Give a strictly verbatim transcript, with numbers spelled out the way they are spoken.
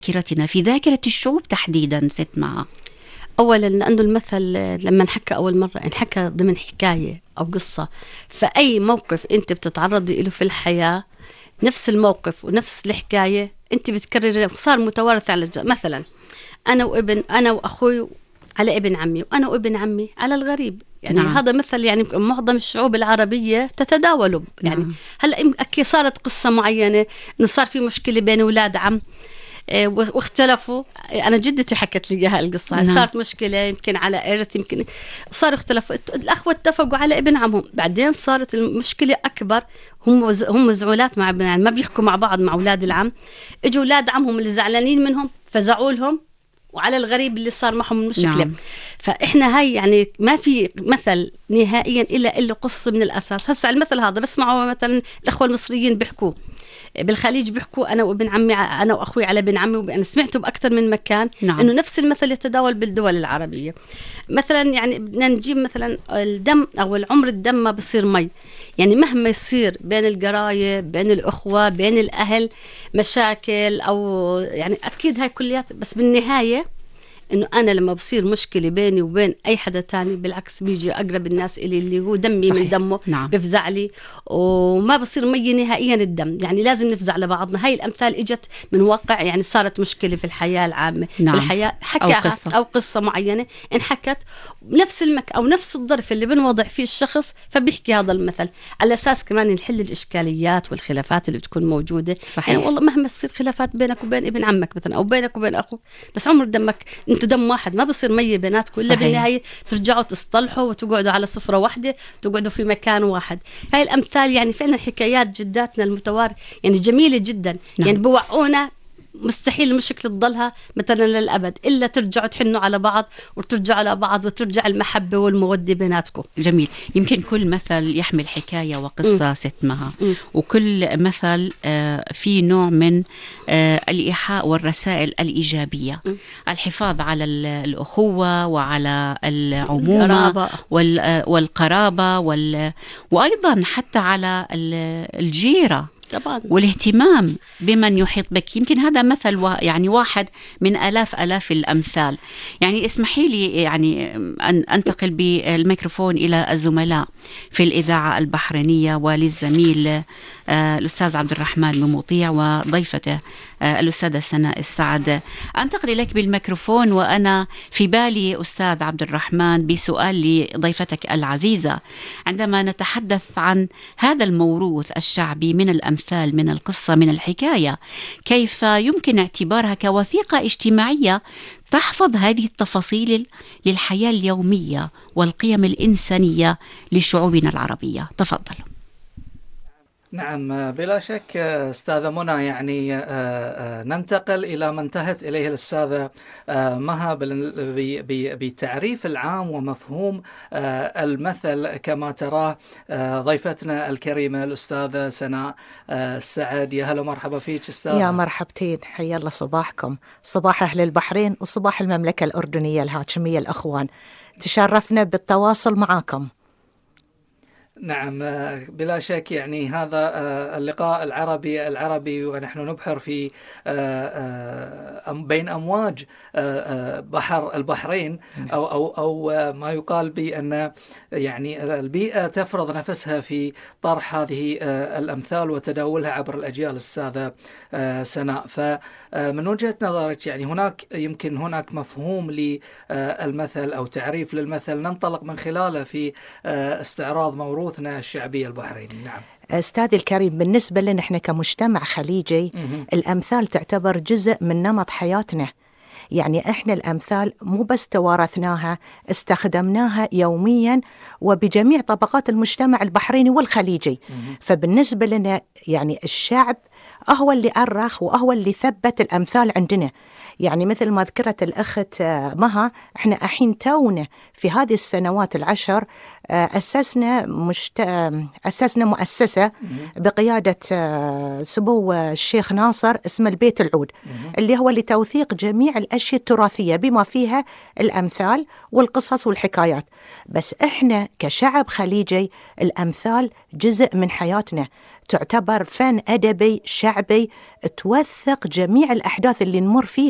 ذاكرتنا، في ذاكرة الشعوب تحديدا ست معها؟ أولا لأنه المثل لما نحكى أول مرة انحكى ضمن حكاية أو قصة، فأي موقف أنت بتتعرضي له في الحياة نفس الموقف ونفس الحكاية أنت بتكرري، صار متوارث على الج... مثلا أنا وابن أنا وأخوي على ابن عمي، وأنا وابن عمي على الغريب. يعني نعم. هذا مثل يعني معظم الشعوب العربية تتداوله. يعني نعم. هلا أكيد صارت قصة معينة إنه صار في مشكلة بين أولاد عم واختلفوا. أنا جدتي حكت لي إياها القصة. نعم. صارت مشكلة يمكن على إرث، يمكن وصاروا اختلفوا، الأخوة اتفقوا على ابن عمهم، بعدين صارت المشكلة أكبر، هم هم زعولات مع ابن، يعني ما بيحكوا مع بعض مع أولاد العم، إجوا أولاد عمهم اللي زعلانين منهم فزعوا لهم وعلى الغريب اللي صار معهم المشكلة. نعم. فإحنا هاي يعني ما في مثل نهائيا إلا إلا قصة من الأساس. هسا المثل هذا بسمعه مثلا الأخوة المصريين بيحكوا، بالخليج بيحكوا أنا وابن عمي، أنا وأخوي على ابن عمي، وأنا سمعته بأكثر من مكان. نعم. إنه نفس المثل يتداول بالدول العربية. مثلا يعني بدنا نجيب مثلا الدم أو العمر، الدم ما بصير مي، يعني مهما يصير بين القرايب بين الأخوة بين الأهل مشاكل أو يعني أكيد هاي كليات، بس بالنهاية إنه أنا لما بصير مشكلة بيني وبين أي حدا تاني بالعكس بيجي أقرب الناس إلي اللي هو دمي. صحيح. من دمه. نعم. بفزع لي وما بصير مي نهائيا الدم، يعني لازم نفزع لبعضنا. هاي الأمثال إجت من واقع، يعني صارت مشكلة في الحياة العامة. نعم. في الحياة حكاها أو قصة. أو قصة معينة انحكت نفس المك أو نفس الظرف اللي بنوضع فيه الشخص، فبيحكي هذا المثل على أساس كمان نحل الإشكاليات والخلافات اللي بتكون موجودة. صحيح. يعني والله مهما تصير خلافات بينك وبين ابن عمك مثلا أو بينك وبين أخوك، بس عمر دمك انتوا دم واحد، ما بصير مية بيناتكم الا بالنهايه ترجعوا تصطلحوا وتقعدوا على سفره واحده، تقعدوا في مكان واحد. هاي الامثال يعني فعلا حكايات جداتنا المتوارثه يعني جميله جدا. نعم. يعني بوعونا مستحيل المشكلة تضلها مثلا للأبد إلا ترجعوا تحنوا على بعض وترجعوا على بعض وترجع المحبة والمودة بيناتكم. جميل. يمكن كل مثل يحمل حكاية وقصة. م. ست مها. م. وكل مثل آه في نوع من آه الإيحاء والرسائل الإيجابية. م. الحفاظ على الأخوة وعلى العمومة وال والقرابة وال وأيضا حتى على الجيرة طبعاً. والاهتمام بمن يحيط بك. يمكن هذا مثل و... يعني واحد من آلاف آلاف الأمثال. يعني اسمحي لي يعني أن أنتقل بالميكروفون إلى الزملاء في الإذاعة البحرينية وللزميل آه الأستاذ عبد الرحمن بمطيع وضيفته آه الأستاذة سناء السعد. أنتقل إليك بالميكروفون وأنا في بالي أستاذ عبد الرحمن بسؤال لضيفتك العزيزة. عندما نتحدث عن هذا الموروث الشعبي من الأمثال من القصة من الحكاية، كيف يمكن اعتبارها كوثيقة اجتماعية تحفظ هذه التفاصيل للحياة اليومية والقيم الإنسانية لشعوبنا العربية؟ تفضل. نعم بلا شك أستاذة منى، يعني ننتقل إلى ما انتهت إليه الأستاذة مها بتعريف العام ومفهوم المثل كما تراه ضيفتنا الكريمة الأستاذة سناء السعد. يا هلا مرحبا فيك أستاذة. يا مرحبتين، حيا الله صباحكم، صباح أهل البحرين وصباح المملكة الأردنية الهاشمية الأخوان. تشرفنا بالتواصل معاكم. نعم بلا شك، يعني هذا اللقاء العربي العربي ونحن نبحر في بين أمواج بحر البحرين أو أو أو ما يقال بأن يعني البيئة تفرض نفسها في طرح هذه الأمثال وتداولها عبر الأجيال. أستاذة سناء، فمن وجهة نظرك يعني هناك يمكن هناك مفهوم للمثل أو تعريف للمثل ننطلق من خلاله في استعراض موروث الشعبية البحريني. نعم أستاذ الكريم، بالنسبة لنا إحنا كمجتمع خليجي الأمثال تعتبر جزء من نمط حياتنا. يعني إحنا الأمثال مو بس توارثناها، استخدمناها يوميا وبجميع طبقات المجتمع البحريني والخليجي. فبالنسبة لنا يعني الشعب هو اللي أرخ وهو اللي ثبت الأمثال عندنا. يعني مثل ما ذكرت الأخت مها، إحنا الحين تونا في هذه السنوات العشر أسسنا مشت... أسسنا مؤسسة بقيادة سمو الشيخ ناصر اسمه البيت العود، اللي هو لتوثيق جميع الأشياء التراثية بما فيها الأمثال والقصص والحكايات. بس إحنا كشعب خليجي الأمثال جزء من حياتنا. تعتبر فن أدبي شعبي توثق جميع الأحداث اللي نمر فيها